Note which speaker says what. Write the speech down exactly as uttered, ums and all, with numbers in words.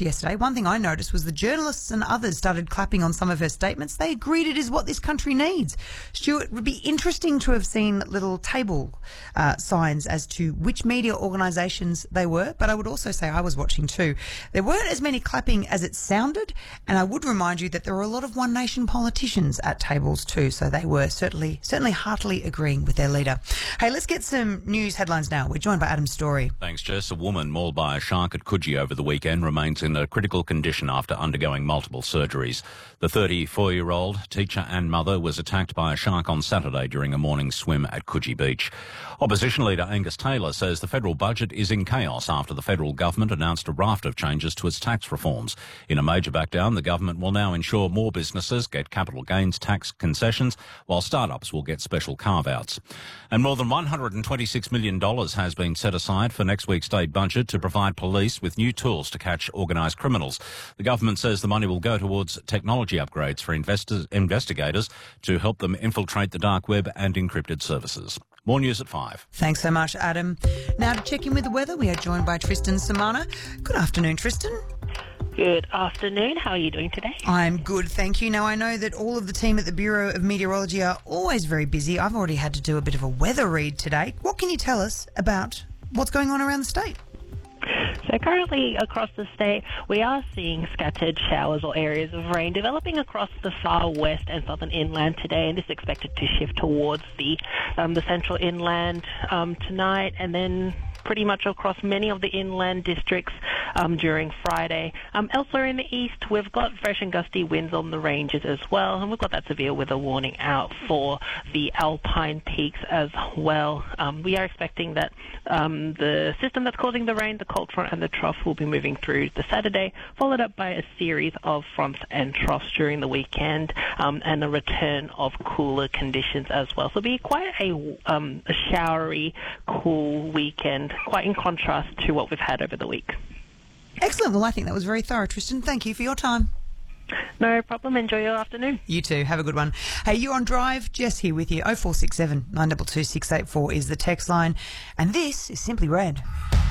Speaker 1: yesterday, one thing I noticed was the journalists and others started clapping on some of her statements. They agreed it is what this country needs. Stuart, it would be interesting to have seen little table uh, signs as to which media organisations they were, but I would also say I was watching too. There weren't as many clapping as it sounded, and I would remind you that there were a lot of One Nation politicians at tables too, so they were certainly certainly heartily agreeing with their leader. Hey, let's get some news headlines now. We're joined by Adam Story.
Speaker 2: Thanks, Jess. A woman mauled by a shark at Coogee over the weekend remains in a critical condition after undergoing multiple surgeries. The thirty-four-year-old teacher and mother was attacked by a shark on Saturday during a morning swim at Coogee Beach. Opposition leader Angus Taylor says the federal budget is in chaos after the federal government announced a raft of changes to its tax reforms. In a major backdown, the government will now ensure more businesses get capital gains tax concessions, while startups will get special carve-outs. And more than one hundred twenty-six million dollars has been set aside for next week's state budget to provide police with new tools to catch organised criminals. The government says the money will go towards technology upgrades for investors, investigators to help them infiltrate the dark web and encrypted services. More news at five.
Speaker 1: Thanks so much, Adam. Now to check in with the weather, we are joined by Tristan Samana. Good afternoon, Tristan.
Speaker 3: Good afternoon. How are you doing today?
Speaker 1: I'm good, thank you. Now, I know that all of the team at the Bureau of Meteorology are always very busy. I've already had to do a bit of a weather read today. What can you tell us about what's going on around the state?
Speaker 3: So currently across the state, we are seeing scattered showers or areas of rain developing across the far west and southern inland today, and this is expected to shift towards the um, the central inland um, tonight, and then pretty much across many of the inland districts um, during Friday. Um, elsewhere in the east, we've got fresh and gusty winds on the ranges as well, and we've got that severe weather warning out for the Alpine peaks as well. Um, we are expecting that um, the system that's causing the rain, the cold front and the trough, will be moving through the Saturday, followed up by a series of fronts and troughs during the weekend, um, and the return of cooler conditions as well. So it'll be quite a, um, a showery, cool weekend, quite in contrast to what we've had over the week.
Speaker 1: Excellent. Well, I think that was very thorough, Tristan. Thank you for your time.
Speaker 3: No problem. Enjoy your afternoon.
Speaker 1: You too. Have a good one. Hey, you're on Drive. Jess here with you. oh four six seven, nine two two, six eight four is the text line. And this is Simply Red.